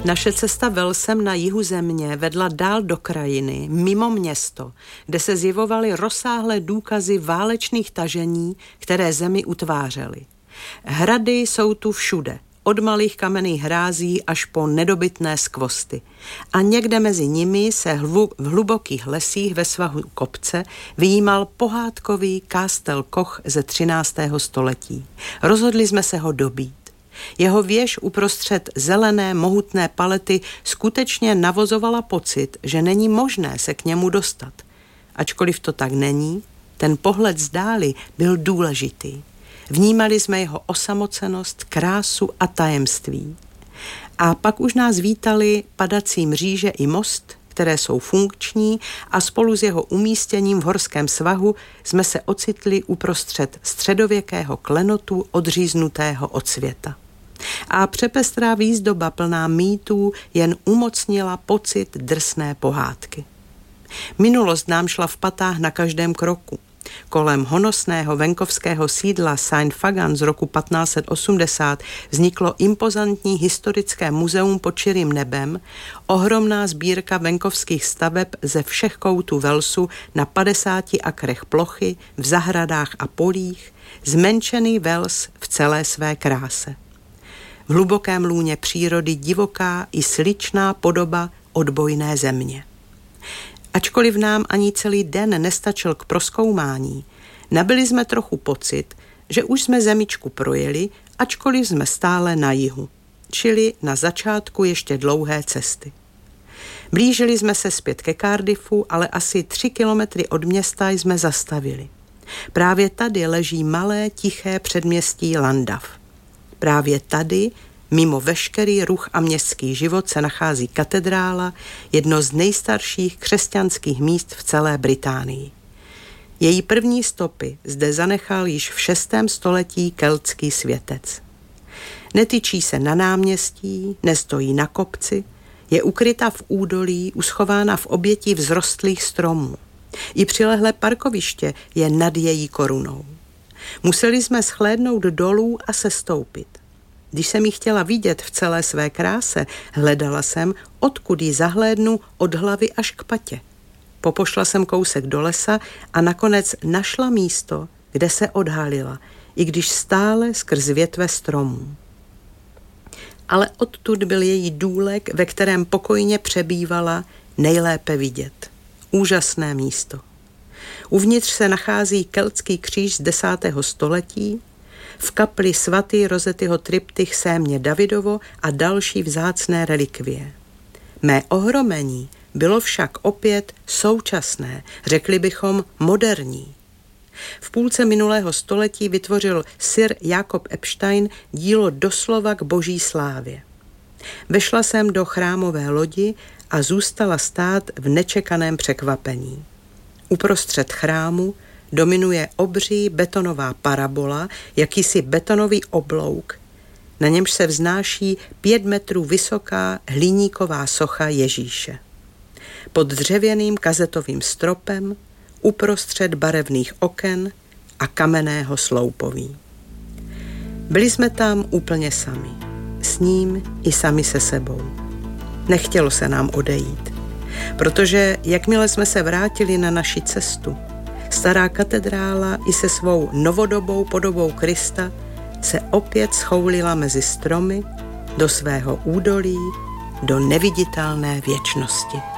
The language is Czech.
Naše cesta Velsem na jihu země vedla dál do krajiny, mimo město, kde se zjevovaly rozsáhlé důkazy válečných tažení, které zemi utvářely. Hrady jsou tu všude, od malých kamenných hrází až po nedobytné skvosty. A někde mezi nimi se v hlubokých lesích ve svahu kopce vyjímal pohádkový Kástel Koch ze 13. století. Rozhodli jsme se ho dobít. Jeho věž uprostřed zelené, mohutné palety skutečně navozovala pocit, že není možné se k němu dostat. Ačkoliv to tak není, ten pohled z dály byl důležitý. Vnímali jsme jeho osamocenost, krásu a tajemství. A pak už nás vítali padací mříže i most, které jsou funkční, a spolu s jeho umístěním v horském svahu jsme se ocitli uprostřed středověkého klenotu odříznutého od světa. A přepestrá výzdoba plná mýtů jen umocnila pocit drsné pohádky. Minulost nám šla v patách na každém kroku. Kolem honosného venkovského sídla Saint-Fagan z roku 1580 vzniklo impozantní historické muzeum pod širým nebem, ohromná sbírka venkovských staveb ze všech koutů Velsu na 50 akrech plochy, v zahradách a polích, zmenšený Vels v celé své kráse. V hlubokém lůně přírody divoká i sličná podoba odbojné země. Ačkoliv nám ani celý den nestačil k prozkoumání, nabili jsme trochu pocit, že už jsme zemičku projeli, ačkoliv jsme stále na jihu, čili na začátku ještě dlouhé cesty. Blížili jsme se zpět ke Cardiffu, ale asi 3 kilometry od města jsme zastavili. Právě tady leží malé, tiché předměstí Llandaff. Právě tady, mimo veškerý ruch a městský život, se nachází katedrála, jedno z nejstarších křesťanských míst v celé Británii. Její první stopy zde zanechal již v 6. století keltský světec. Netyčí se na náměstí, nestojí na kopci, je ukryta v údolí, uschována v obětí vzrostlých stromů. I přilehlé parkoviště je nad její korunou. Museli jsme shlédnout dolů a sestoupit. Když jsem ji chtěla vidět v celé své kráse, hledala jsem, odkud ji zahlédnu od hlavy až k patě. Popošla jsem kousek do lesa a nakonec našla místo, kde se odhalila, i když stále skrz větve stromů. Ale odtud byl její důlek, ve kterém pokojně přebývala, nejlépe vidět. Úžasné místo. Uvnitř se nachází keltský kříž z 10. století, v kapli svatý Rozetyho triptych Sémě Davidovo a další vzácné relikvie. Mé ohromení bylo však opět současné, řekli bychom moderní. V půlce minulého století vytvořil Sir Jakob Epstein dílo doslova k boží slávě. Vešla jsem do chrámové lodi a zůstala stát v nečekaném překvapení. Uprostřed chrámu dominuje obří betonová parabola, jakýsi betonový oblouk, na němž se vznáší 5 metrů vysoká hliníková socha Ježíše. Pod dřevěným kazetovým stropem, uprostřed barevných oken a kamenného sloupoví. Byli jsme tam úplně sami, s ním i sami se sebou. Nechtělo se nám odejít, protože jakmile jsme se vrátili na naši cestu, stará katedrála i se svou novodobou podobou Krista se opět schoulila mezi stromy do svého údolí, do neviditelné věčnosti.